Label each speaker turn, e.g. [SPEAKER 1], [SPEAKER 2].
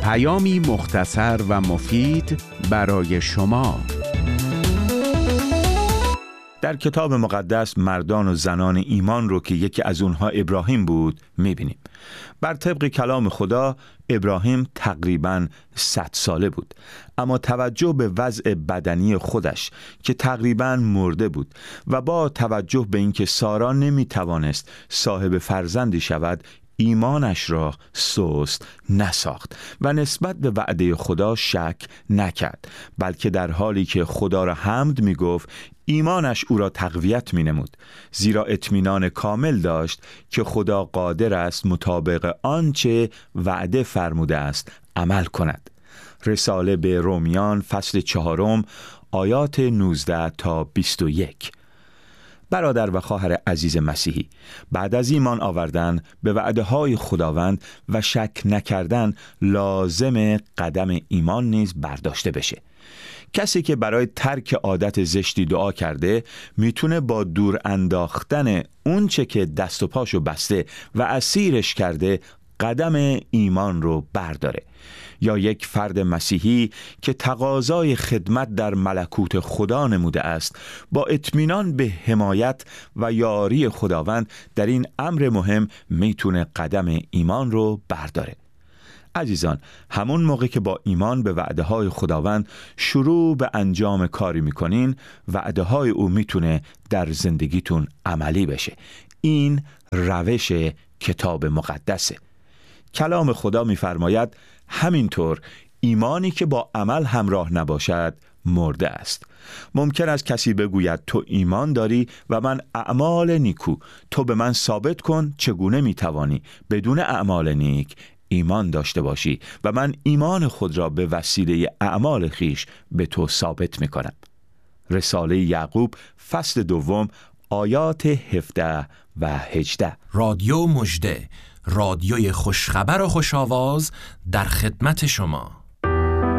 [SPEAKER 1] پیامی مختصر و مفید برای شما.
[SPEAKER 2] در کتاب مقدس مردان و زنان ایمان رو که یکی از اونها ابراهیم بود میبینیم. بر طبق کلام خدا ابراهیم تقریباً 100 ساله بود، اما توجه به وضع بدنی خودش که تقریباً مرده بود و با توجه به اینکه سارا نمیتوانست صاحب فرزندی شود، ایمانش را سست نساخت و نسبت به وعده خدا شک نکرد، بلکه در حالی که خدا را حمد می گفت ایمانش او را تقویت می نمود، زیرا اطمینان کامل داشت که خدا قادر است مطابق آنچه وعده فرموده است عمل کند. رساله به رومیان فصل 4 آیات 19 تا 21. برادر و خواهر عزیز مسیحی، بعد از ایمان آوردن به وعده‌های خداوند و شک نکردن لازم قدم ایمان نیز برداشته بشه. کسی که برای ترک عادت زشتی دعا کرده میتونه با دور انداختن اون چه که دست و پاشو بسته و اسیرش کرده قدم ایمان رو برداره. یا یک فرد مسیحی که تقاضای خدمت در ملکوت خدا نموده است با اطمینان به حمایت و یاری خداوند در این امر مهم میتونه قدم ایمان رو برداره. عزیزان، همون موقع که با ایمان به وعده های خداوند شروع به انجام کاری میکنین، وعده های او میتونه در زندگیتون عملی بشه. این روش کتاب مقدسه. کلام خدا میفرماید همینطور ایمانی که با عمل همراه نباشد مرده است. ممکن است کسی بگوید تو ایمان داری و من اعمال نیکو، تو به من ثابت کن چگونه میتوانی بدون اعمال نیک ایمان داشته باشی و من ایمان خود را به وسیله اعمال خیش به تو ثابت میکنم. رساله یعقوب فصل 2 آیات 17 و 18.
[SPEAKER 3] رادیو مژده، رادیوی خوشخبر و خوش‌آواز در خدمت شما.